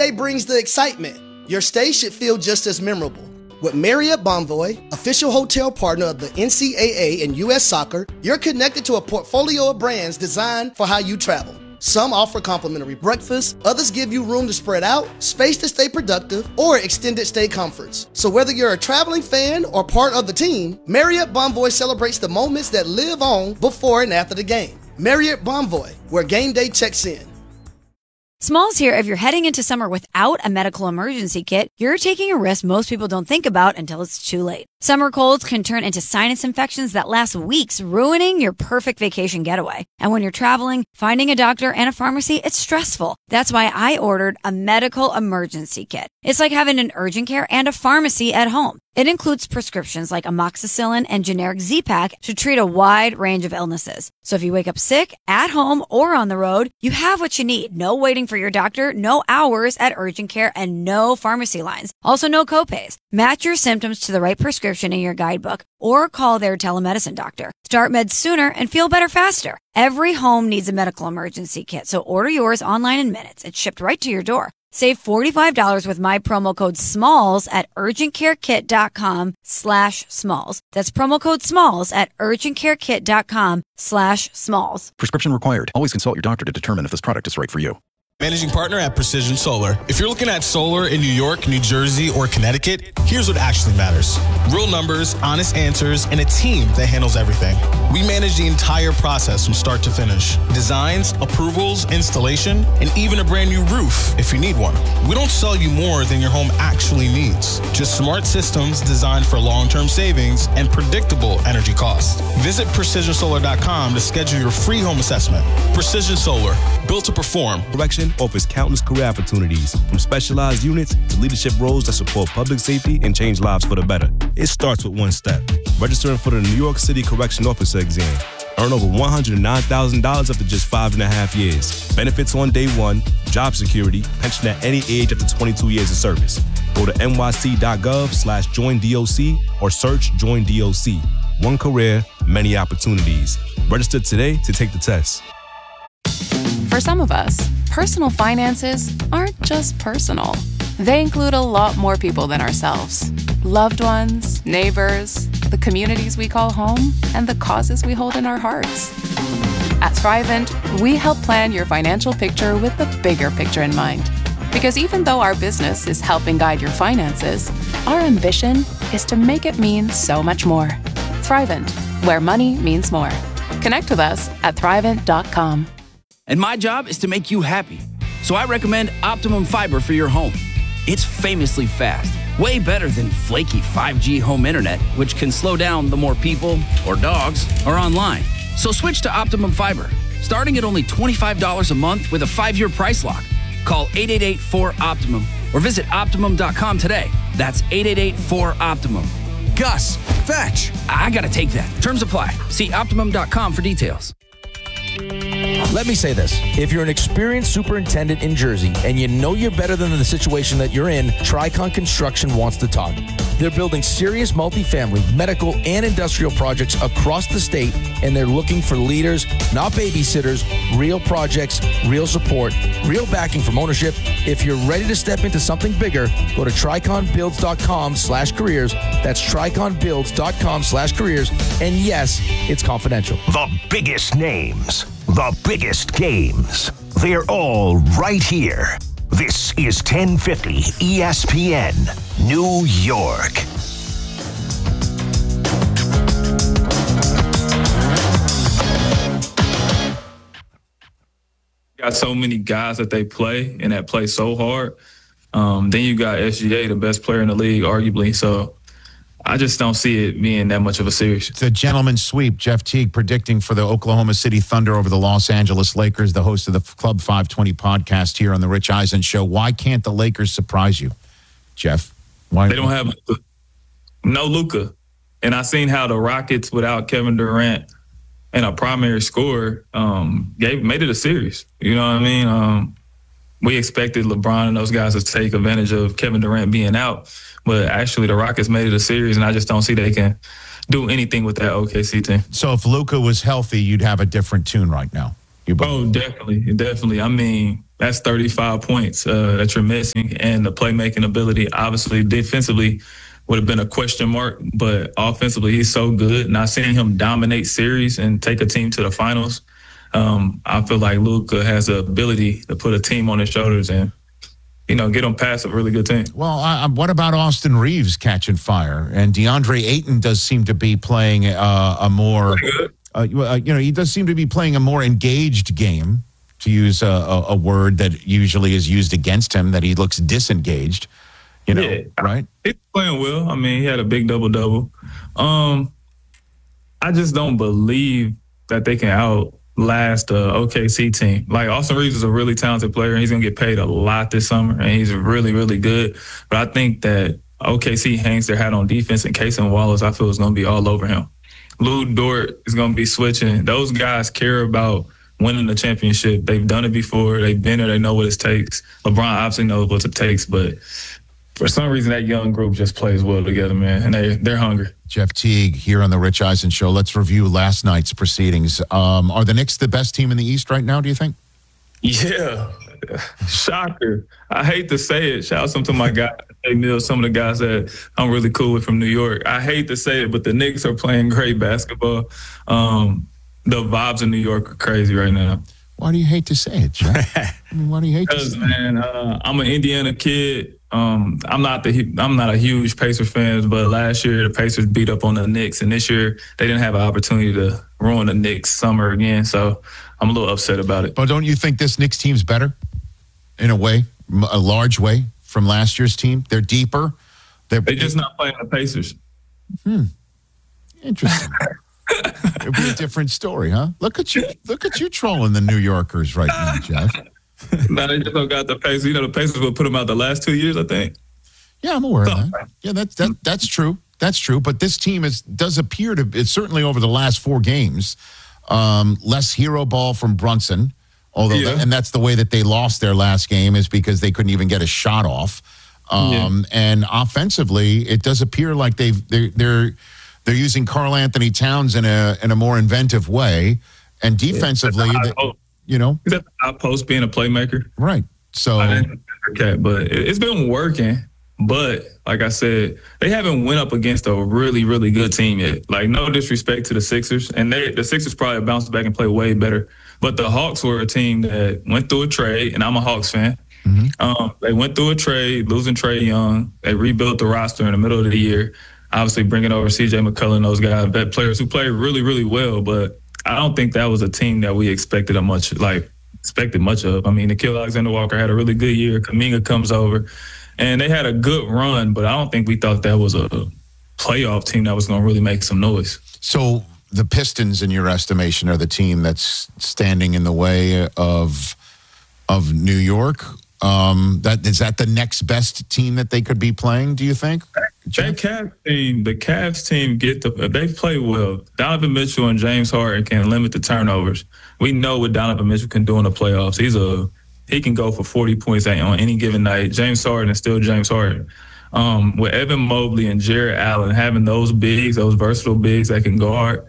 day brings the excitement, your stay should feel just as memorable. With Marriott Bonvoy, official hotel partner of the NCAA and U.S. Soccer, you're connected to a portfolio of brands designed for how you travel. Some offer complimentary breakfast, others give you room to spread out, space to stay productive, or extended stay comforts. So whether you're a traveling fan or part of the team, Marriott Bonvoy celebrates the moments that live on before and after the game. Marriott Bonvoy, where game day checks in. Smalls here. If you're heading into summer without a medical emergency kit, you're taking a risk most people don't think about until it's too late. Summer colds can turn into sinus infections that last weeks, ruining your perfect vacation getaway. And when you're traveling, finding a doctor and a pharmacy, it's stressful. That's why I ordered a medical emergency kit. It's like having an urgent care and a pharmacy at home. It includes prescriptions like amoxicillin and generic Z-Pak to treat a wide range of illnesses. So if you wake up sick, at home, or on the road, you have what you need. No waiting for your doctor, no hours at urgent care, and no pharmacy lines. Also, no copays. Match your symptoms to the right prescription in your guidebook or call their telemedicine doctor. Start meds sooner and feel better faster. Every home needs a medical emergency kit, so order yours online in minutes. It's shipped right to your door. Save $45 with my promo code SMALLS at urgentcarekit.com/smalls. That's promo code SMALLS at urgentcarekit.com/smalls. Prescription required. Always consult your doctor to determine if this product is right for you. Managing partner at Precision Solar. If you're looking at solar in New York, New Jersey, or Connecticut, here's what actually matters. Real numbers, honest answers, and a team that handles everything. We manage the entire process from start to finish. Designs, approvals, installation, and even a brand new roof if you need one. We don't sell you more than your home actually needs. Just smart systems designed for long-term savings and predictable energy costs. Visit PrecisionSolar.com to schedule your free home assessment. Precision Solar, built to perform. Correction offers countless career opportunities, from specialized units to leadership roles that support public safety and change lives for the better. It starts with one step: registering for the New York City Correction Officer exam. Earn over $109,000 after just 5.5 years. Benefits on day one, job security, pension at any age up to 22 years of service. Go to nyc.gov/joinDOC or search Join DOC. One career, many opportunities. Register today to take the test. For some of us, personal finances aren't just personal. They include a lot more people than ourselves. Loved ones, neighbors, the communities we call home, and the causes we hold in our hearts. At Thrivent, we help plan your financial picture with the bigger picture in mind. Because even though our business is helping guide your finances, our ambition is to make it mean so much more. Thrivent, where money means more. Connect with us at Thrivent.com. And my job is to make you happy. So I recommend Optimum Fiber for your home. It's famously fast, way better than flaky 5G home internet, which can slow down the more people or dogs are online. So switch to Optimum Fiber, starting at only $25 a month with a 5-year price lock. Call 888-4-OPTIMUM or visit Optimum.com today. That's 888-4-OPTIMUM. Gus, fetch. I gotta take that. Terms apply. See Optimum.com for details. Let me say this. If you're an experienced superintendent in Jersey and you know you're better than the situation that you're in, Tricon Construction wants to talk. They're building serious multifamily, medical, and industrial projects across the state, and they're looking for leaders, not babysitters, real projects, real support, real backing from ownership. If you're ready to step into something bigger, go to triconbuilds.com/careers. That's triconbuilds.com/careers. And yes, it's confidential. The biggest names, the biggest games. They're all right here. This is 1050 ESPN, New York. Got so many guys that they play and that play so hard. Then you got SGA, the best player in the league, arguably. So I just don't see it being that much of a series. It's a gentleman's sweep. Jeff Teague predicting for the Oklahoma City Thunder over the Los Angeles Lakers, the host of the Club 520 podcast here on the Rich Eisen Show. Why can't the Lakers surprise you, Jeff? Why? They don't have no Luka. And I seen how the Rockets, without Kevin Durant and a primary scorer, made it a series. You know what I mean? We expected LeBron and those guys to take advantage of Kevin Durant being out. But actually, the Rockets made it a series, and I just don't see they can do anything with that OKC team. So if Luka was healthy, you'd have a different tune right now. Oh, definitely. I mean, that's 35 points that you're missing. And the playmaking ability, obviously, defensively would have been a question mark, but offensively, he's so good. Not seeing him dominate series and take a team to the finals, I feel like Luka has the ability to put a team on his shoulders and, get them past a really good team. Well, what about Austin Reeves catching fire? And DeAndre Ayton does seem to be playing a more, he does seem to be playing a more engaged game, to use a word that usually is used against him, that he looks disengaged, right? He's playing well. I mean, he had a big double-double. I just don't believe that they can outlast the OKC team. Like, Austin Reeves is a really talented player, and he's going to get paid a lot this summer, and he's really, really good. But I think that OKC hangs their hat on defense, and Casey Wallace, I feel, is going to be all over him. Lou Dort is going to be switching. Those guys care about winning the championship. They've done it before. They've been there. They know what it takes. LeBron obviously knows what it takes, but for some reason, that young group just plays well together, man, and they're hungry. Jeff Teague here on the Rich Eisen Show. Let's review last night's proceedings. Are the Knicks the best team in the East right now, do you think? Yeah. Shocker. I hate to say it. Shout out to my guy, Jay Mills, some of the guys that I'm really cool with from New York. I hate to say it, but the Knicks are playing great basketball. The vibes in New York are crazy right now. Why do you hate to say it, Jeff? Why do you hate to say it? Man, I'm an Indiana kid. I'm not a huge Pacers fan, but last year the Pacers beat up on the Knicks, and this year they didn't have an opportunity to ruin the Knicks summer again. So I'm a little upset about it. But don't you think this Knicks team's better in a way, a large way, from last year's team? They're deeper. They're just not playing the Pacers. Interesting. It'll be a different story, huh? Look at you trolling the New Yorkers right now, Jeff. No, they just don't got the Pacers. The Pacers will put them out the last 2 years, I think. Yeah, I'm aware of that. Yeah, that's true. That's true. But this team does appear to, it's certainly over the last 4 games, less hero ball from Brunson. Although, and that's the way that they lost their last game, is because they couldn't even get a shot off. And offensively, it does appear like they're using Karl Anthony Towns in a more inventive way, and defensively, he's at the top post being a playmaker, right? So, but it's been working. But like I said, they haven't went up against a really, really good team yet. Like, no disrespect to the Sixers, and the Sixers probably bounced back and play way better. But the Hawks were a team that went through a trade, and I'm a Hawks fan. They went through a trade, losing Trae Young. They rebuilt the roster in the middle of the year. Obviously, bringing over C.J. McCollum, those guys, players who played really, really well. But I don't think that was a team that we expected much of. I mean, Nickeil Alexander-Walker had a really good year. Kuminga comes over, and they had a good run. But I don't think we thought that was a playoff team that was going to really make some noise. So the Pistons, in your estimation, are the team that's standing in the way of New York? Is that the next best team that they could be playing, do you think? The Cavs team they play well. Donovan Mitchell and James Harden can limit the turnovers. We know what Donovan Mitchell can do in the playoffs. He can go for 40 points on any given night. James Harden is still James Harden. With Evan Mobley and Jared Allen having those versatile bigs that can guard,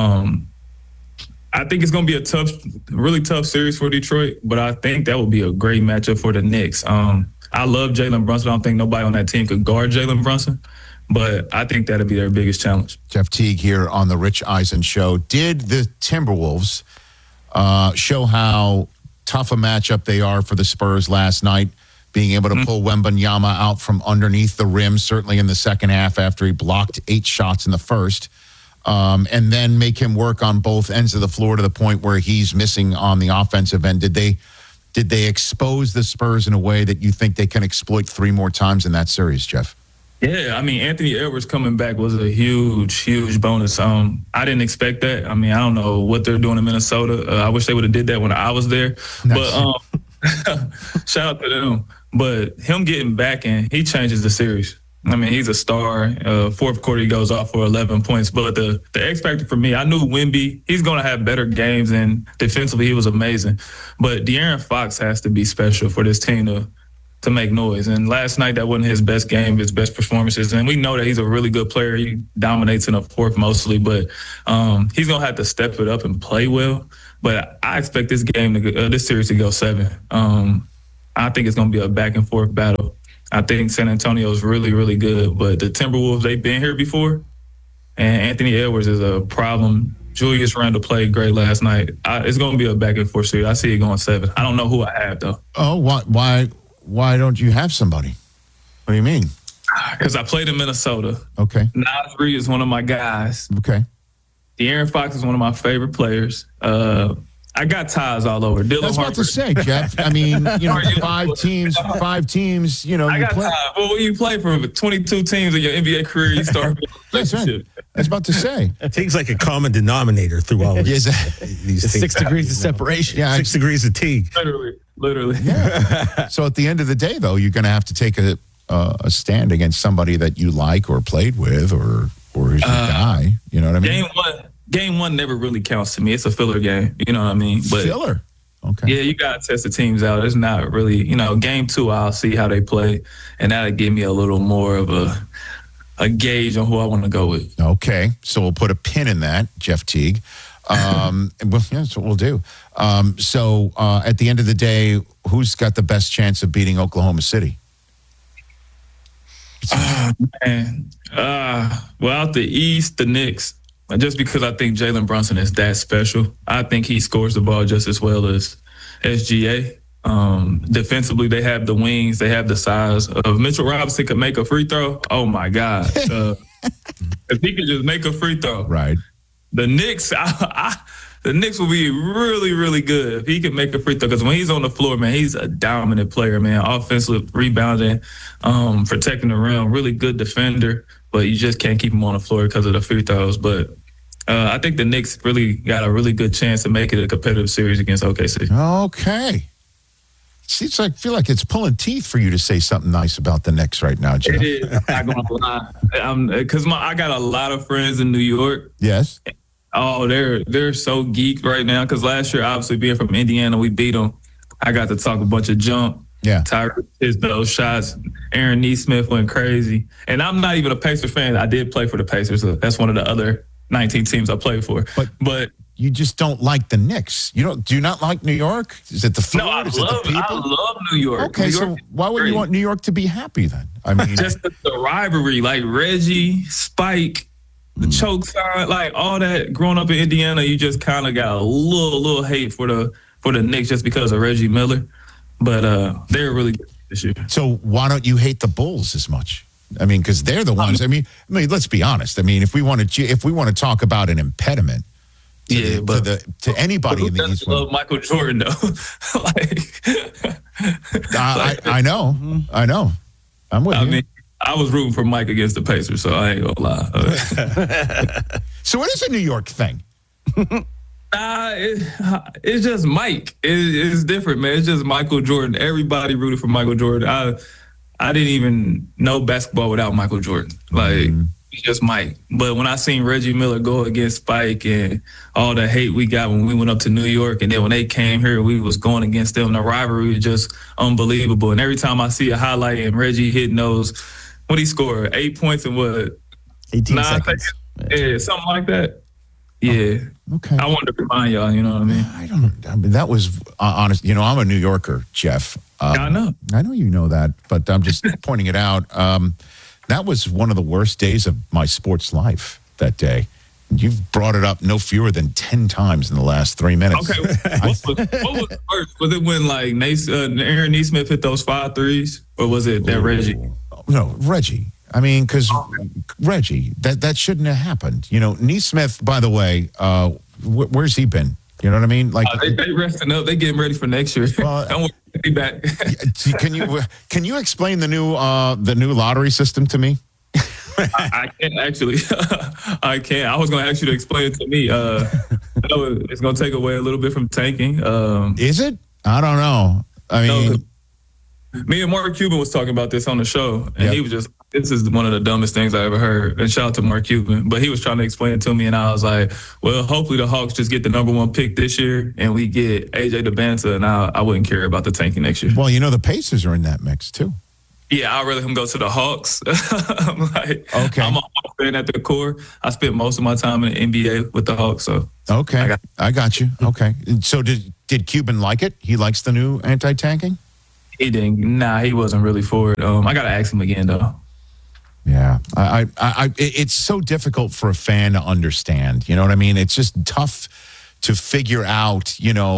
I think it's going to be a really tough series for Detroit, but I think that would be a great matchup for the Knicks. I love Jalen Brunson. I don't think nobody on that team could guard Jalen Brunson, but I think that'll be their biggest challenge. Jeff Teague here on the Rich Eisen Show. Did the Timberwolves show how tough a matchup they are for the Spurs last night, being able to pull Wembanyama out from underneath the rim, certainly in the second half after he blocked 8 shots in the first? And then make him work on both ends of the floor to the point where he's missing on the offensive end. Did they expose the Spurs in a way that you think they can exploit 3 more times in that series, Jeff? Yeah, I mean, Anthony Edwards coming back was a huge, huge bonus. I didn't expect that. I mean, I don't know what they're doing in Minnesota. I wish they would have did that when I was there. But shout out to them. But him getting back in, he changes the series. I mean, he's a star. Fourth quarter, he goes off for 11 points. But the X factor for me, I knew Wemby, he's going to have better games, and defensively he was amazing. But De'Aaron Fox has to be special for this team to make noise. And last night, that wasn't his best game, his best performances. And we know that he's a really good player. He dominates in the fourth mostly, but he's going to have to step it up and play well. But I expect this game this series to go 7. I think it's going to be a back and forth battle. I think San Antonio is really, really good, but the Timberwolves, they've been here before, and Anthony Edwards is a problem. Julius Randle played great last night. It's going to be a back and forth series. I see it going 7. I don't know who I have though. Oh, why don't you have somebody? What do you mean? Because I played in Minnesota. Okay. Nas Reed is one of my guys. Okay. De'Aaron Fox is one of my favorite players. I got ties all over. Dylan I was about to say, Jeff. I mean, 5 teams. You know, I got ties. Well, when you play for 22 teams in your NBA career, you start. That's right. I was about to say. Teague's like a common denominator through all of these things. 6 degrees of separation. Yeah, 6 degrees of Teague. Literally. Yeah. So at the end of the day, though, you're going to have to take a stand against somebody that you like or played with or is your guy. You know what I mean? Game 1 never really counts to me. It's a filler game. You know what I mean? But filler? Okay. Yeah, you got to test the teams out. It's not really, game 2, I'll see how they play, and that'll give me a little more of a gauge on who I want to go with. Okay. So we'll put a pin in that, Jeff Teague. Well, yeah, that's what we'll do. So at the end of the day, who's got the best chance of beating Oklahoma City? Man. Well, out the East, the Knicks. Just because I think Jalen Brunson is that special. I think he scores the ball just as well as SGA. Defensively, they have the wings. They have the size. If Mitchell Robinson could make a free throw, oh, my God. If he could just make a free throw. Right. The Knicks, the Knicks will be really, really good if he can make a free throw. Because when he's on the floor, man, he's a dominant player, man. Offensive, rebounding, protecting the rim, really good defender. But you just can't keep him on the floor because of the free throws. But I think the Knicks really got a really good chance to make it a competitive series against OKC. Okay. Seems like I feel like it's pulling teeth for you to say something nice about the Knicks right now, Jeff. It is. I'm not gonna lie. Because I got a lot of friends in New York. Yes. Oh, they're so geeked right now. Because last year, obviously being from Indiana, we beat them. I got to talk a bunch of junk. Yeah. Tyrese hit those shots. Aaron Nesmith went crazy. And I'm not even a Pacers fan. I did play for the Pacers. So that's one of the other 19 teams I played for. But you just don't like the Knicks. Do you not like New York? Is it the food? No, I love New York. Okay, New so York why would you want New York to be happy then? I mean, just the rivalry, like Reggie, Spike, the choke sign, like all that. Growing up in Indiana, you just kind of got a little hate for the Knicks just because of Reggie Miller. But they're really good this year. So why don't you hate the Bulls as much? I mean, because they're the ones. I mean, let's be honest. I mean, if we want to talk about an impediment, to anybody in the East, love Michael Jordan though. I know. I'm with you. I mean, I was rooting for Mike against the Pacers, so I ain't gonna lie. So it is a New York thing. It's just Mike. It's different, man. It's just Michael Jordan. Everybody rooted for Michael Jordan. I didn't even know basketball without Michael Jordan. It's just Mike. But when I seen Reggie Miller go against Spike and all the hate we got when we went up to New York, and then when they came here, we was going against them. The rivalry was just unbelievable. And every time I see a highlight and Reggie hitting those, what he scored, 8 points in what? 18 seconds. Yeah, something like that. Yeah. Okay. I wanted to remind y'all, you know what I mean? I mean, that was honest. I'm a New Yorker, Jeff. I know. I know you know that, but I'm just pointing it out. That was one of the worst days of my sports life that day. You've brought it up no fewer than 10 times in the last 3 minutes. Okay. What was worse? Was it when Aaron Nesmith hit those 5 threes? Or was it that Reggie? No, Reggie. I mean, because Reggie, that shouldn't have happened. Nesmith, by the way, where's he been? You know what I mean? Like they resting up. They getting ready for next year. Don't worry, he'll be back. Can you explain the new lottery system to me? I can't actually. I can't. I was going to ask you to explain it to me. It's going to take away a little bit from tanking. Is it? I don't know. I mean, me and Mark Cuban was talking about this on the show, and he was just, this is one of the dumbest things I ever heard. And shout out to Mark Cuban. But he was trying to explain it to me, and I was like, well, hopefully the Hawks just get the number 1 pick this year, and we get AJ Debanta, and I wouldn't care about the tanking next year. Well, the Pacers are in that mix, too. Yeah, I'd rather him go to the Hawks. Okay. I'm a Hawks fan at the core. I spent most of my time in the NBA with the Hawks. So okay, I got you. Okay. And so did Cuban like it? He likes the new anti-tanking? He didn't. Nah, he wasn't really for it. I got to ask him again, though. Yeah, it's so difficult for a fan to understand. You know what I mean? It's just tough to figure out,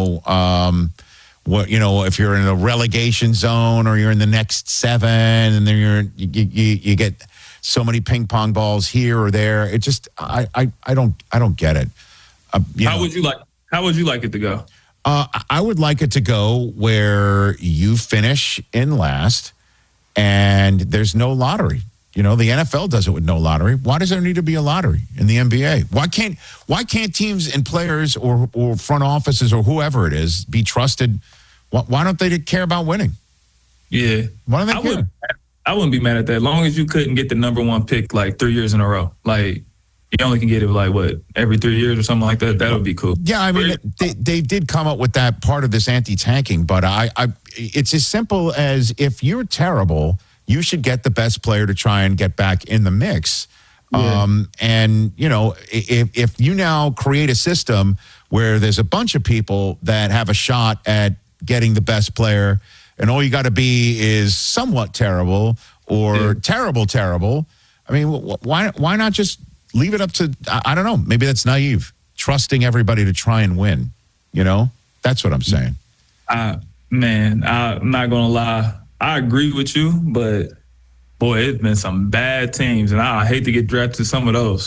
what, if you're in a relegation zone or you're in the next 7 and then you get so many ping pong balls here or there. It just, I don't get it. How would you like it to go? I would like it to go where you finish in last and there's no lottery. The NFL does it with no lottery. Why does there need to be a lottery in the NBA? Why can't teams and players or front offices or whoever it is be trusted? Why don't they care about winning? Yeah. Why don't they care? I wouldn't be mad at that. As long as you couldn't get the number 1 pick like 3 years in a row. Like, you only can get it every 3 years or something like that. That would be cool. Yeah, I mean, they did come up with that part of this anti-tanking, but it's as simple as if you're terrible, you should get the best player to try and get back in the mix. Yeah. And, if you now create a system where there's a bunch of people that have a shot at getting the best player, and all you got to be is somewhat terrible or terrible. I mean, why not just leave it up to, I don't know, maybe that's naive, trusting everybody to try and win. That's what I'm saying. Man, I'm not going to lie. I agree with you, but boy, it's been some bad teams, and I hate to get drafted to some of those.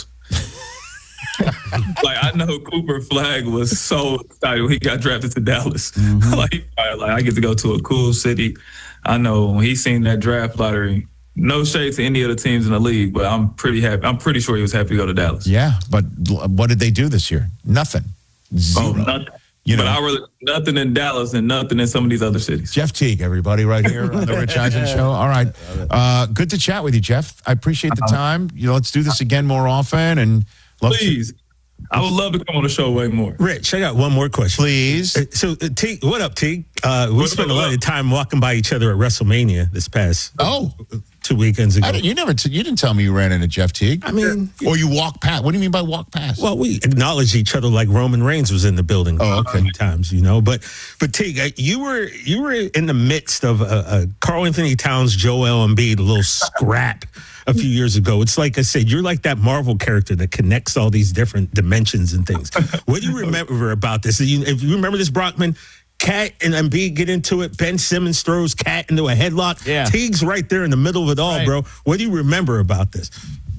I know Cooper Flagg was so excited when he got drafted to Dallas. Mm-hmm. I get to go to a cool city. I know when he seen that draft lottery, no shade to any of the teams in the league, but I'm pretty happy. I'm pretty sure he was happy to go to Dallas. Yeah, but what did they do this year? Nothing. Zero. Oh, nothing. But I really nothing in Dallas and nothing in some of these other cities. Jeff Teague, everybody, right here on the Rich Eisen Show. All right. Good to chat with you, Jeff. I appreciate the time. Let's do this again more often. And please. I would love to come on the show way more. Rich, I got one more question. Please. So, Teague, what up, Teague? We spent a lot of time walking by each other at WrestleMania this past 2 weekends ago. You didn't tell me you ran into Jeff Teague. I mean, or you walk past. What do you mean by walk past? Well, we acknowledged each other like Roman Reigns was in the building a few times, But Teague, you were in the midst of Karl Anthony Towns, Joel Embiid, a little scrap a few years ago. It's like I said, you're like that Marvel character that connects all these different dimensions and things. What do you remember about this? If you remember this, Brockman, Cat and Embiid get into it. Ben Simmons throws Cat into a headlock. Yeah. Teague's right there in the middle of it all, bro. What do you remember about this?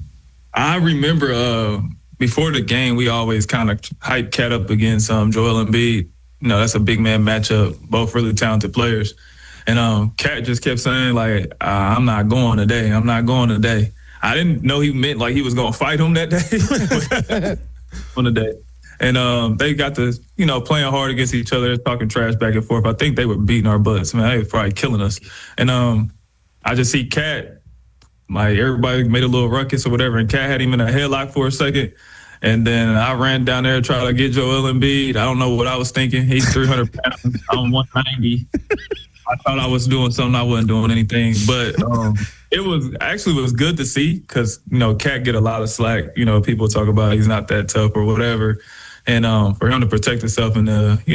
I remember before the game, we always kind of hype Cat up against Joel Embiid. That's a big man matchup, both really talented players. And Cat just kept saying, I'm not going today. I'm not going today. I didn't know he meant he was going to fight him that day. On the day. And they got to, playing hard against each other, talking trash back and forth. I think they were beating our butts. Man, they were probably killing us. And I just see Cat, everybody made a little ruckus or whatever, and Cat had him in a headlock for a second. And then I ran down there to try to get Joel Embiid. I don't know what I was thinking. He's 300 pounds. I'm 190. I thought I was doing something. I wasn't doing anything. But it was good to see because, Cat get a lot of slack. People talk about he's not that tough or whatever. And for him to protect himself and,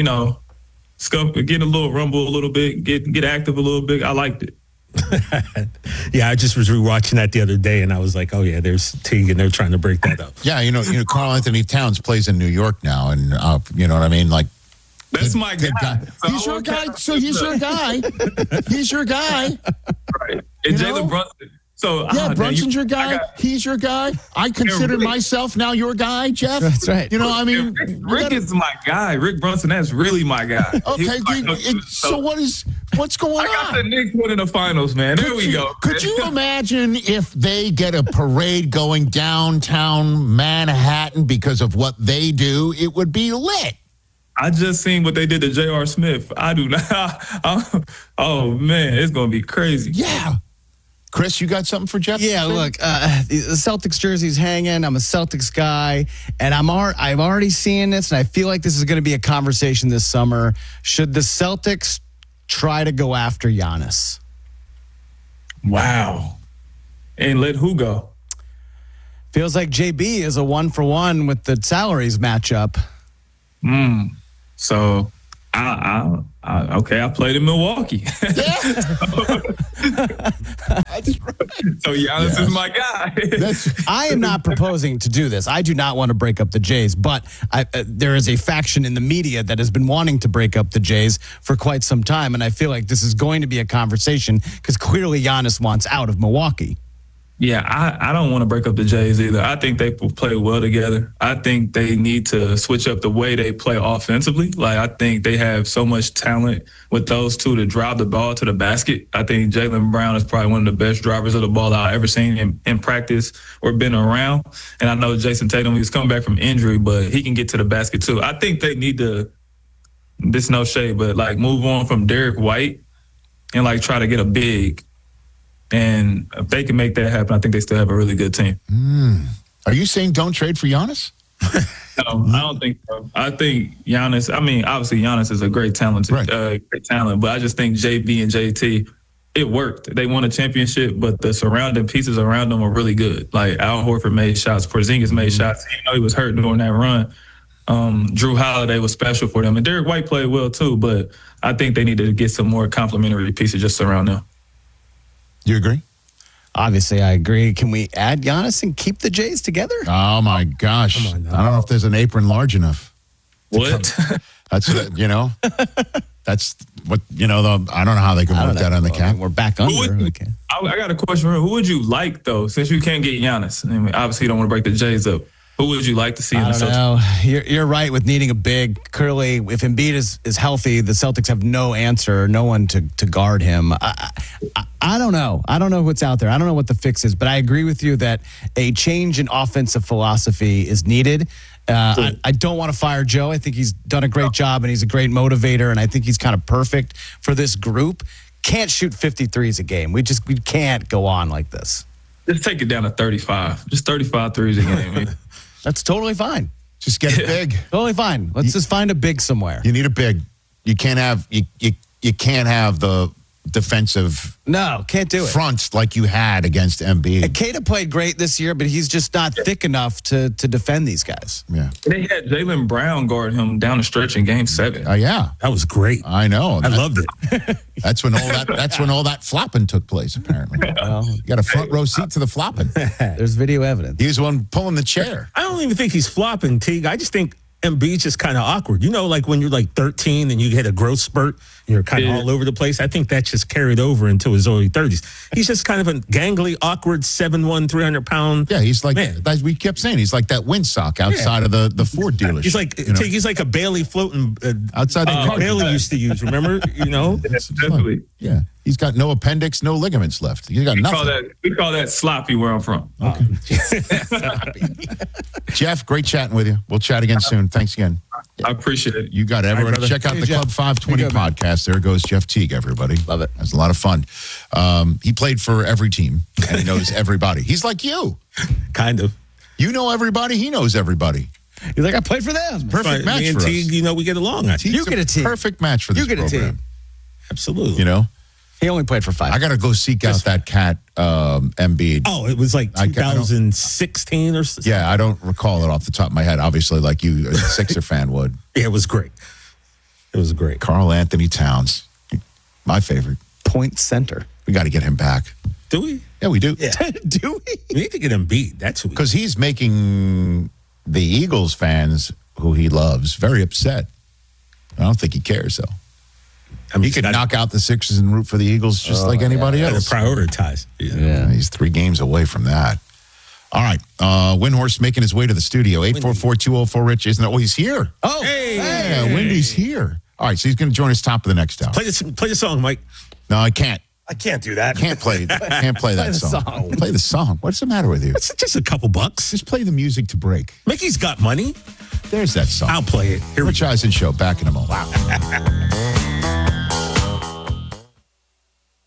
get a little rumble a little bit, get active a little bit, I liked it. Yeah, I just was rewatching that the other day, and I was like, "Oh yeah, there's Teague, and they're trying to break that up." Yeah, Karl Anthony Towns plays in New York now, and you know what I mean. That's my guy. So he's your guy. So he's your guy. He's your guy. Right. And Jalen Brunson. So Brunson's your guy. He's your guy. I consider myself now your guy, Jeff. That's right. Rick is my guy. Rick Brunson, that's really my guy. Okay. So what's going on? I got the Knicks winning the finals, man. There we go. Could you imagine if they get a parade going downtown Manhattan because of what they do? It would be lit. I just seen what they did to J.R. Smith. I do not. Oh, man, it's going to be crazy. Yeah. Chris, you got something for Jeff? Yeah, look, the Celtics jersey's hanging. I'm a Celtics guy, and I'm already seeing this, and I feel like this is going to be a conversation this summer. Should the Celtics try to go after Giannis? Wow. And let who go? Feels like JB is a 1-for-1 with the salaries matchup. So I played in Milwaukee. That's right. So Giannis is my guy. I am not proposing to do this. I do not want to break up the Jays, but there is a faction in the media that has been wanting to break up the Jays for quite some time, and I feel like this is going to be a conversation because clearly Giannis wants out of Milwaukee. Yeah, I don't want to break up the Jays either. I think they play well together. I think they need to switch up the way they play offensively. Like, I think they have so much talent with those two to drive the ball to the basket. I think Jaylen Brown is probably one of the best drivers of the ball I've ever seen in practice or been around. And I know Jason Tatum, he's come back from injury, but he can get to the basket too. I think they need to, this no shade, but like move on from Derek White and like try to get a big. And if they can make that happen, I think they still have a really good team. Are you saying don't trade for Giannis? No, I don't think so. I think Giannis, obviously Giannis is a great talent, but I just think JB and JT, it worked. They won a championship, but the surrounding pieces around them were really good. Like Al Horford made shots, Porzingis made shots. You know, he was hurt during that run. Drew Holiday was special for them. And Derek White played well too, but I think they need to get some more complementary pieces just around them. You agree? Obviously, I agree. Can we add Giannis and keep the Jays together? Oh, my gosh. I don't know if there's an apron large enough. What? That's, that's what, I don't know how they can work that on the cap. We're back under. I got a question. Who would you like, though, since you can't get Giannis? Obviously, you don't want to break the Jays up. Who would you like to see in the Celtics? No, you're right with needing a big. Clearly, if Embiid is healthy, the Celtics have no answer, no one to guard him. I don't know. I don't know what's out there. I don't know what the fix is, but I agree with you that a change in offensive philosophy is needed. I don't want to fire Joe. I think he's done a great job, and he's a great motivator, and I think he's kind of perfect for this group. Can't shoot 53s a game. We can't go on like this. Just take it down to 35. Just 35 threes a game, man. That's totally fine. Just get it big. Totally fine. Let's just find a big somewhere. You need a big. You can't have you can't have the defensive can't do it. Fronts like you had against Embiid. Keita played great this year, but he's just not thick enough to defend these guys. Yeah. They had Jaylen Brown guard him down the stretch in Game 7. Yeah. That was great. I know. I loved it. That's when all that flopping took place, apparently. Well, you got a front row seat to the flopping. There's video evidence. He was the one pulling the chair. I don't even think he's flopping, Teague. I just think Embiid's just kind of awkward. You know, like when you're like 13 and you hit a growth spurt and you're kind of all over the place. I think that just carried over into his early 30s. He's just kind of a gangly, awkward, 7'1", 300-pound. Yeah, he's like, as we kept saying, he's like that windsock outside of the Ford dealership. He's like, he's like a Bailey floating outside the car. Bailey used to use, remember? Definitely. Yeah. He's got no appendix, no ligaments left. He's got nothing. We call that sloppy where I'm from. Okay. Jeff, great chatting with you. We'll chat again soon. Thanks again. I appreciate it. You got it. Everyone, check out the Club 520 podcast. There goes Jeff Teague, everybody. Love it. That's a lot of fun. He played for every team, and he knows everybody. He's like you. Kind of. You know everybody. He knows everybody. You're like, I played for them. Perfect match for us. Teague, we get along. You get a team. Perfect match for this program. You get a team. Absolutely. He only played for 5. I got to go seek out that cat, Embiid. Oh, it was like 2016 or something. Yeah, I don't recall it off the top of my head. Obviously, like you, a Sixer fan would. Yeah, it was great. It was great. Karl Anthony Towns, my favorite. Point center. We got to get him back. Do we? Yeah, we do. Yeah. Do we? We need to get him beat. That's who. Because he's making the Eagles fans, who he loves, very upset. I don't think he cares, though. He could knock out the Sixers and root for the Eagles just like anybody else. Prioritize. Yeah. He's 3 games away from that. All right. Windhorse making his way to the studio. 844-204-RICH. Isn't that? Oh, he's here. Oh, hey. Windy's here. All right. So he's going to join us top of the next hour. Play the song, Mike. No, I can't. I can't do that. Can't play that song. Play the song. What's the matter with you? It's just a couple bucks. Just play the music to break. Mickey's got money. There's that song. I'll play it. Here Rich Eisen Show. Back in a moment. Wow. Hey,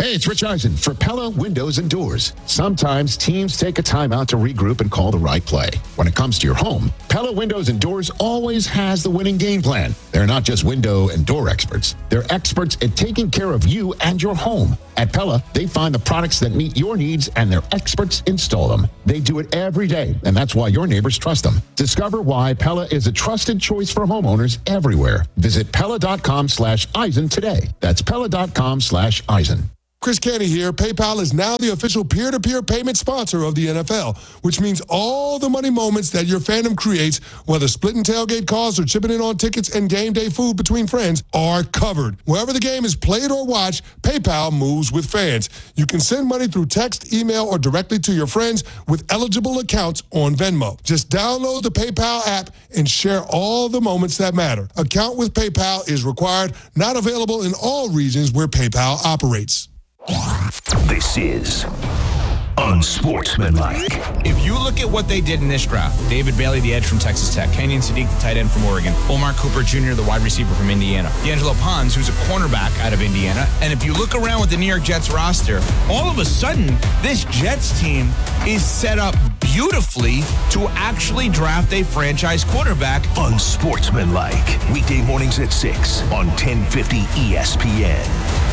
Hey, it's Rich Eisen for Pella Windows and Doors. Sometimes teams take a timeout to regroup and call the right play. When it comes to your home, Pella Windows and Doors always has the winning game plan. They're not just window and door experts. They're experts at taking care of you and your home. At Pella, they find the products that meet your needs and their experts install them. They do it every day, and that's why your neighbors trust them. Discover why Pella is a trusted choice for homeowners everywhere. Visit Pella.com/Eisen today. That's Pella.com/Eisen. Chris Canty here. PayPal is now the official peer-to-peer payment sponsor of the NFL, which means all the money moments that your fandom creates, whether splitting tailgate costs or chipping in on tickets and game day food between friends, are covered. Wherever the game is played or watched, PayPal moves with fans. You can send money through text, email, or directly to your friends with eligible accounts on Venmo. Just download the PayPal app and share all the moments that matter. Account with PayPal is required, not available in all regions where PayPal operates. This is Unsportsmanlike. If you look at what they did in this draft, David Bailey, the edge from Texas Tech, Kenyon Sadiq, the tight end from Oregon, Omar Cooper Jr., the wide receiver from Indiana, D'Angelo Pons, who's a cornerback out of Indiana. And if you look around with the New York Jets roster, all of a sudden, this Jets team is set up beautifully to actually draft a franchise quarterback. Unsportsmanlike. Weekday mornings at 6 on 1050 ESPN.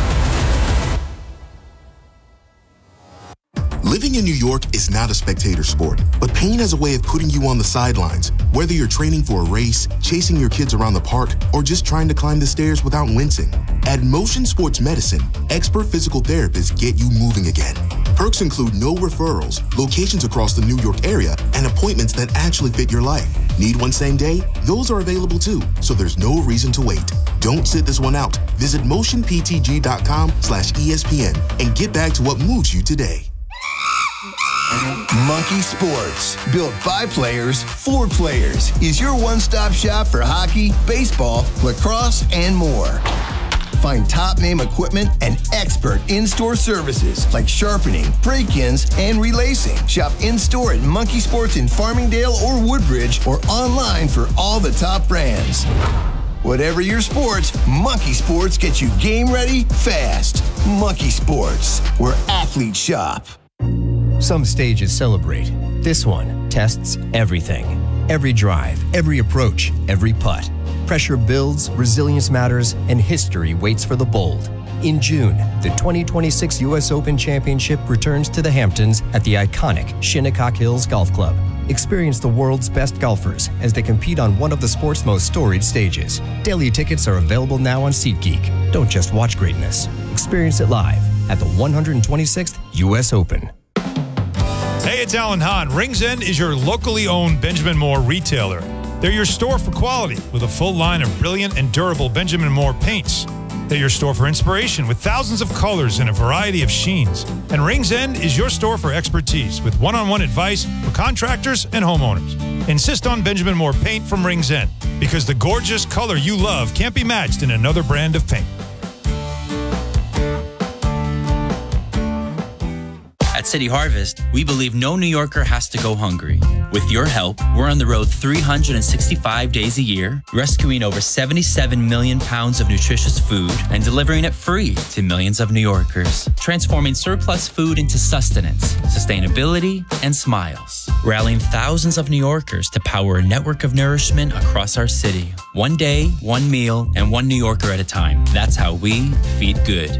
Living in New York is not a spectator sport, but pain has a way of putting you on the sidelines. Whether you're training for a race, chasing your kids around the park, or just trying to climb the stairs without wincing. At Motion Sports Medicine, expert physical therapists get you moving again. Perks include no referrals, locations across the New York area, and appointments that actually fit your life. Need one same day? Those are available too, so there's no reason to wait. Don't sit this one out. Visit motionptg.com/ESPN and get back to what moves you today. Monkey Sports, built by players for players, is your one-stop shop for hockey, baseball, lacrosse, and more. Find top-name equipment and expert in-store services like sharpening, break-ins, and relacing. Shop in-store at Monkey Sports in Farmingdale or Woodbridge, or online for all the top brands. Whatever your sports, Monkey Sports gets you game ready fast. Monkey Sports, where athletes shop. Some stages celebrate. This one tests everything. Every drive, every approach, every putt. Pressure builds, resilience matters, and history waits for the bold. In June, the 2026 U.S. Open Championship returns to the Hamptons at the iconic Shinnecock Hills Golf Club. Experience the world's best golfers as they compete on one of the sport's most storied stages. Daily tickets are available now on SeatGeek. Don't just watch greatness. Experience it live at the 126th U.S. Open. Hey, it's Alan Hahn. Rings End is your locally owned Benjamin Moore retailer. They're your store for quality with a full line of brilliant and durable Benjamin Moore paints. They're your store for inspiration with thousands of colors and a variety of sheens. And Rings End is your store for expertise with one-on-one advice for contractors and homeowners. Insist on Benjamin Moore paint from Rings End because the gorgeous color you love can't be matched in another brand of paint. At City Harvest, we believe no New Yorker has to go hungry. With your help, we're on the road 365 days a year, rescuing over 77 million pounds of nutritious food and delivering it free to millions of New Yorkers, transforming surplus food into sustenance, sustainability, and smiles, rallying thousands of New Yorkers to power a network of nourishment across our city. One day, one meal, and one New Yorker at a time. That's how we feed good.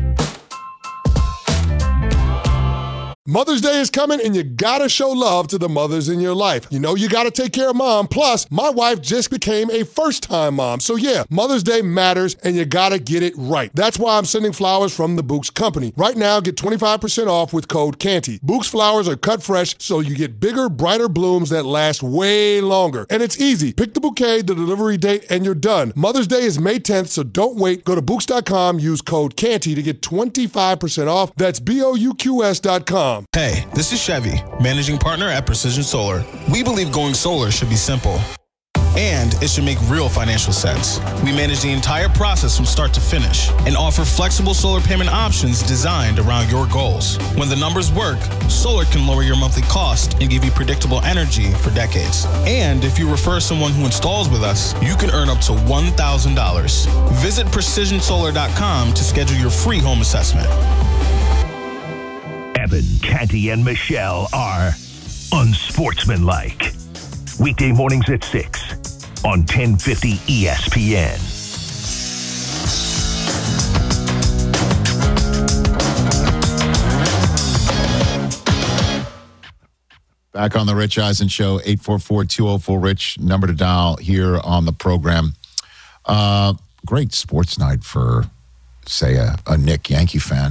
Mother's Day is coming, and you gotta show love to the mothers in your life. You know you gotta take care of mom. Plus, my wife just became a first-time mom. So yeah, Mother's Day matters, and you gotta get it right. That's why I'm sending flowers from the Bouqs Company. Right now, get 25% off with code CANTY. Bouqs flowers are cut fresh, so you get bigger, brighter blooms that last way longer. And it's easy. Pick the bouquet, the delivery date, and you're done. Mother's Day is May 10th, so don't wait. Go to Bouqs.com, use code CANTY to get 25% off. That's BOUQS.com. Hey, this is Chevy, managing partner at Precision Solar. We believe going solar should be simple, and it should make real financial sense. We manage the entire process from start to finish and offer flexible solar payment options designed around your goals. When the numbers work, solar can lower your monthly cost and give you predictable energy for decades. And if you refer someone who installs with us, you can earn up to $1,000. Visit PrecisionSolar.com to schedule your free home assessment. Kevin, Canty, and Michelle are unsportsmanlike. Weekday mornings at 6 on 1050 ESPN. Back on the Rich Eisen Show, 844-204-RICH, number to dial here on the program. Great sports night for, say, a Nick Yankee fan.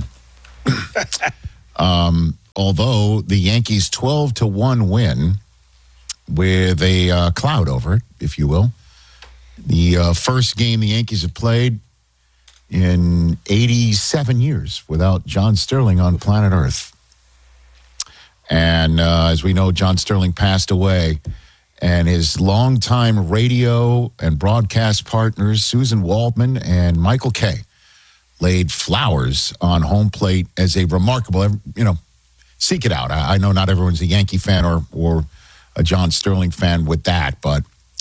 Although the Yankees' 12-1 win with a cloud over it, if you will. The first game the Yankees have played in 87 years without John Sterling on planet Earth. And as we know, John Sterling passed away, and his longtime radio and broadcast partners, Susan Waldman and Michael Kay, laid flowers on home plate as a remarkable, seek it out. I know not everyone's a Yankee fan or a John Sterling fan with that, but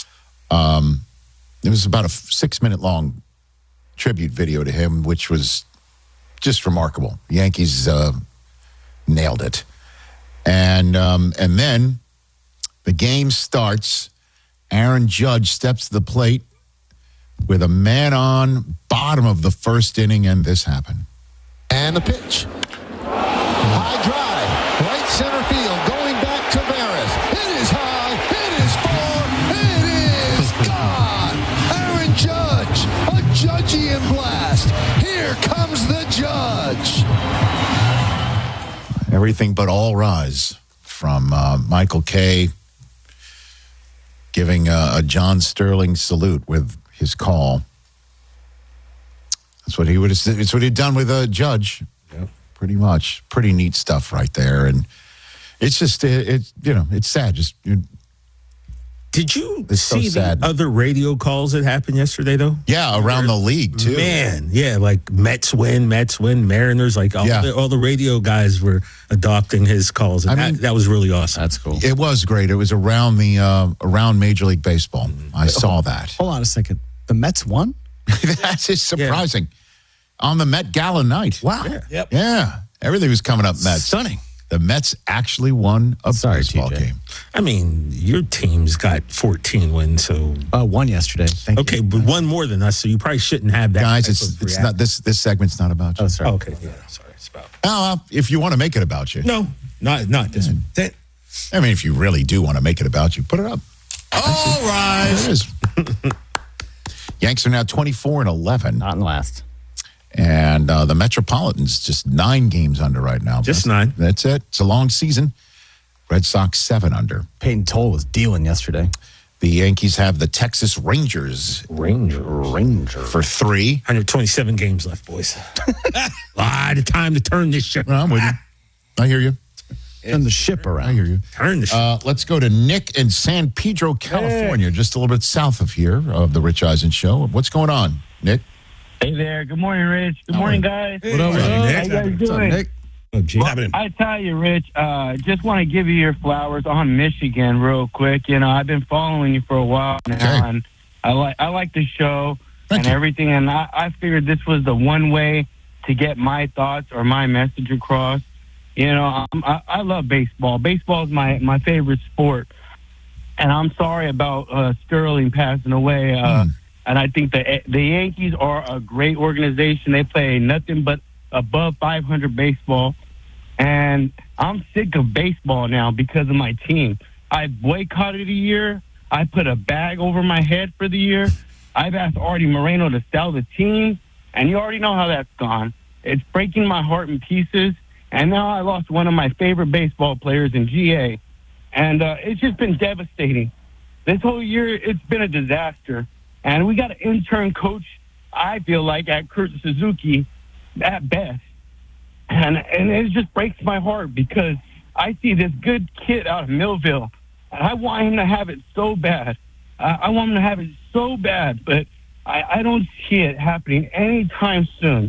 it was about a 6-minute long tribute video to him, which was just remarkable. The Yankees nailed it. And then the game starts. Aaron Judge steps to the plate with a man on, bottom of the first inning, and this happened. And the pitch. High drive, right center field, going back to Veras. It is high, it is far, it is gone. Aaron Judge, a Judgian blast. Here comes the Judge. Everything but all rise from Michael Kay giving a John Sterling salute with his call. That's what he would have. It's what he'd done with Judge. Yep. Pretty much. Pretty neat stuff right there, and it's just it's sad. Just did you see the other radio calls that happened yesterday though? Yeah, around the league too. Man, yeah, like Mets win, Mariners. Like all the radio guys were adopting his calls, and that was really awesome. That's cool. It was great. It was around around Major League Baseball. I saw that. Hold on a second. The Mets won? That's just surprising. Yeah. On the Met Gala night. Wow. Yeah. Everything was coming up Mets. Stunning. The Mets actually won a baseball game. I mean, your team's got 14 wins, so one yesterday. Thank you. But one more than us, so you probably shouldn't have that. Guys, it's not this segment's not about you. Oh, sorry. Okay, yeah, sorry, it's about. If you want to make it about you. No, not this one. I mean, if you really do want to make it about you, put it up. All right. There it is. Yanks are now 24-11. Not in last. And the Metropolitans just 9 games under right now. Just 9. That's it. It's a long season. Red Sox 7 under. Peyton Toll was dealing yesterday. The Yankees have the Texas Rangers. For 3. 127 games left, boys. A lot of time to turn this ship. I'm with you. I hear you. Turn the ship around. I hear you. Turn the ship. Let's go to Nick in San Pedro, California, just a little bit south of here, of the Rich Eisen Show. What's going on, Nick? Hey there. Good morning, Rich. Good morning, guys. What up, Nick? How you guys doing? Nick? Well, I tell you, Rich, just want to give you your flowers on Michigan real quick. I've been following you for a while now, and I like the show and everything, and I figured this was the one way to get my thoughts or my message across. I love baseball. Baseball is my favorite sport, and I'm sorry about Sterling passing away. And I think the Yankees are a great organization. They play nothing but above 500 baseball. And I'm sick of baseball now because of my team. I boycotted a year. I put a bag over my head for the year. I've asked Artie Moreno to sell the team. And you already know how that's gone. It's breaking my heart in pieces. And now I lost one of my favorite baseball players in GA. And it's just been devastating. This whole year, it's been a disaster. And we got an intern coach, I feel like, at Kurt Suzuki at best. And it just breaks my heart because I see this good kid out of Millville. And I want him to have it so bad. I want him to have it so bad, but I don't see it happening anytime soon,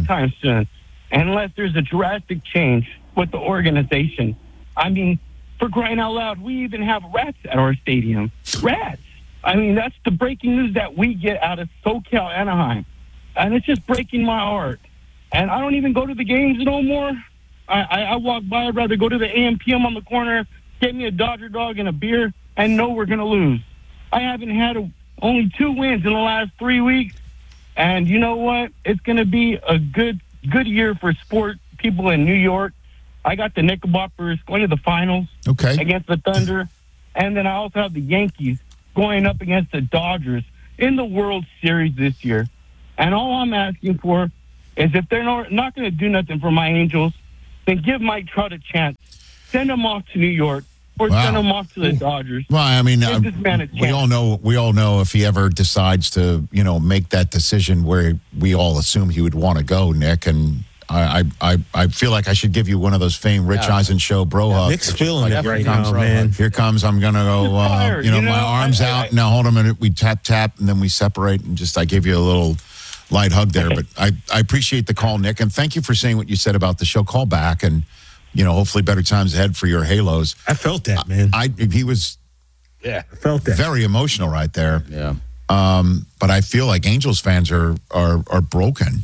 unless there's a drastic change with the organization. I mean, for crying out loud, we even have rats at our stadium. Rats. I mean, that's the breaking news that we get out of SoCal Anaheim. And it's just breaking my heart. And I don't even go to the games no more. I walk by. I'd rather go to the AM/PM on the corner, get me a Dodger dog and a beer, and know we're going to lose. I haven't had only 2 wins in the last 3 weeks. And you know what? It's going to be a good year for sport people in New York. I got the Knickerbockers going to the finals against the Thunder. And then I also have the Yankees going up against the Dodgers in the World Series this year. And all I'm asking for is if they're not going to do nothing for my Angels, then give Mike Trout a chance. Send him off to New York or send him off to the Dodgers. Well, I mean, Give this man a chance. we all know if he ever decides to, make that decision where we all assume he would want to go, Nick. And I feel like I should give you one of those famed Rich Eisen show bro hugs. Nick's feeling it right now, man. Here comes, I'm going to go, my arms out. Now, hold on a minute. We tap, and then we separate. And I gave you a little light hug there. But I appreciate the call, Nick. And thank you for saying what you said about the show. Call back and, hopefully better times ahead for your Halos. I felt that, man. He was I felt that. Very emotional right there. Yeah. But I feel like Angels fans are broken.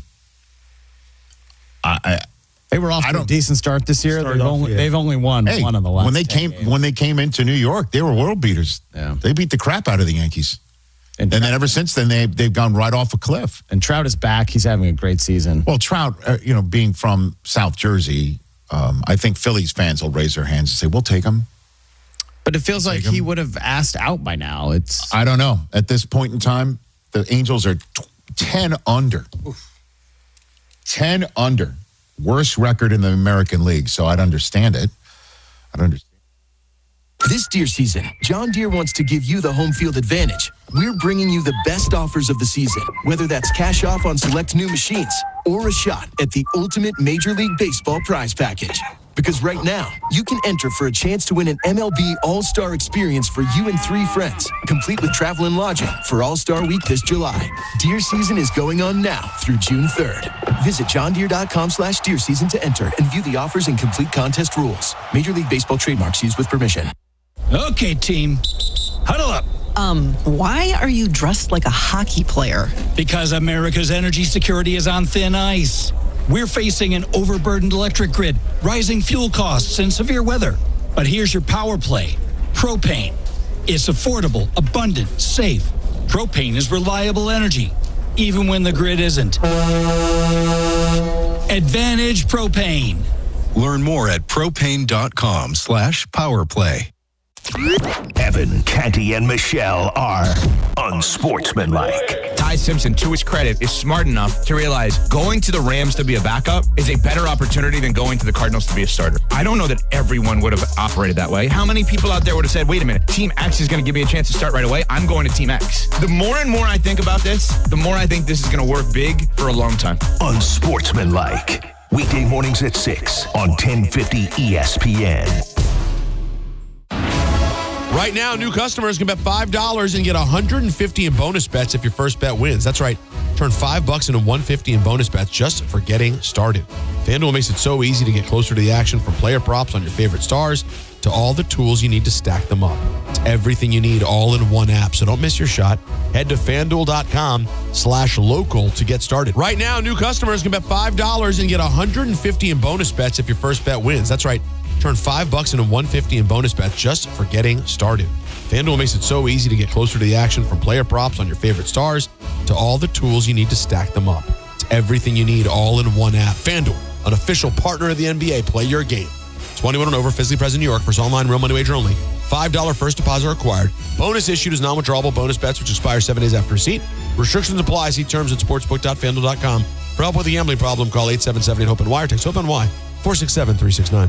They were off to a decent start this year. They've only won one of the last. When they came into New York, they were world beaters. Yeah. They beat the crap out of the Yankees. And then ever since then, they've gone right off a cliff. And Trout is back. He's having a great season. Well, Trout, being from South Jersey, I think Phillies fans will raise their hands and say, we'll take him. But it feels like he would have asked out by now. I don't know. At this point in time, the Angels are 10 under. 10 under. Worst record in the American League. So I'd understand it. This deer season, John Deere wants to give you the home field advantage. We're bringing you the best offers of the season, whether that's cash off on select new machines or a shot at the ultimate Major League Baseball prize package. Because right now, you can enter for a chance to win an MLB All-Star experience for you and 3 friends, complete with travel and lodging for All-Star Week this July. Deer season is going on now through June 3rd. Visit johndeere.com/deer season to enter and view the offers and complete contest rules. Major League Baseball trademarks used with permission. Okay, team. Huddle up. Why are you dressed like a hockey player? Because America's energy security is on thin ice. We're facing an overburdened electric grid, rising fuel costs, and severe weather. But here's your power play. Propane. It's affordable, abundant, safe. Propane is reliable energy, even when the grid isn't. Advantage Propane. Learn more at propane.com/powerplay. Evan, Canty, and Michelle are unsportsmanlike. Ty Simpson, to his credit, is smart enough to realize going to the Rams to be a backup is a better opportunity than going to the Cardinals to be a starter. I don't know that everyone would have operated that way. How many people out there would have said, wait a minute, Team X is going to give me a chance to start right away. I'm going to Team X. The more and more I think about this, the more I think this is going to work big for a long time. Unsportsmanlike. Weekday mornings at 6 on 1050 ESPN. Right now, new customers can bet $5 and get $150 in bonus bets if your first bet wins. That's right. Turn $5 into $150 in bonus bets just for getting started. FanDuel makes it so easy to get closer to the action, from player props on your favorite stars to all the tools you need to stack them up. It's everything you need all in one app, so don't miss your shot. Head to FanDuel.com/local to get started. Right now, new customers can bet $5 and get $150 in bonus bets if your first bet wins. That's right. Turn $5 into $150 in bonus bets just for getting started. FanDuel makes it so easy to get closer to the action, from player props on your favorite stars to all the tools you need to stack them up. It's everything you need all in one app. FanDuel, an official partner of the NBA. Play your game. 21 and over, physically present in New York. First online, real money wager only. $5 first deposit required. Bonus issued is non-withdrawable bonus bets, which expire 7 days after receipt. Restrictions apply. See terms at sportsbook.fanduel.com. For help with a gambling problem, call 877-8-HOPE-NY or text HOPE-NY 467-369.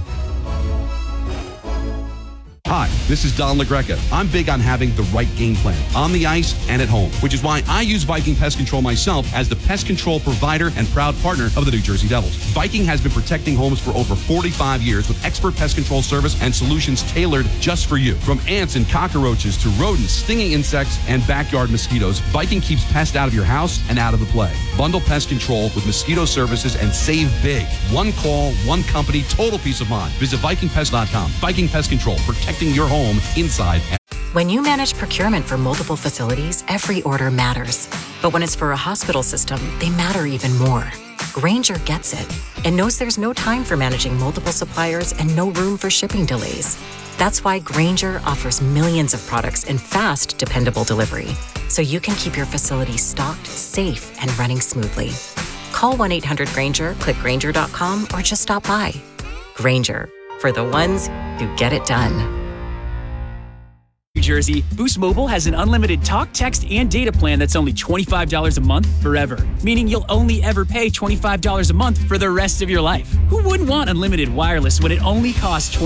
Hi, this is Don LaGreca. I'm big on having the right game plan on the ice and at home, which is why I use Viking Pest Control myself as the pest control provider and proud partner of the New Jersey Devils. Viking has been protecting homes for over 45 years with expert pest control service and solutions tailored just for you. From ants and cockroaches to rodents, stinging insects, and backyard mosquitoes, Viking keeps pests out of your house and out of the play. Bundle pest control with mosquito services and save big. One call, one company, total peace of mind. Visit VikingPest.com. Viking Pest Control, protecting your home inside. When you manage procurement for multiple facilities, every order matters. But when it's for a hospital system, they matter even more. Grainger gets it and knows there's no time for managing multiple suppliers and no room for shipping delays. That's why Grainger offers millions of products in fast, dependable delivery, so you can keep your facility stocked, safe, and running smoothly. Call 1-800-GRAINGER, click Grainger.com, or just stop by. Grainger, for the ones who get it done. New Jersey, Boost Mobile has an unlimited talk, text, and data plan that's only $25 a month forever, meaning you'll only ever pay $25 a month for the rest of your life. Who wouldn't want unlimited wireless when it only costs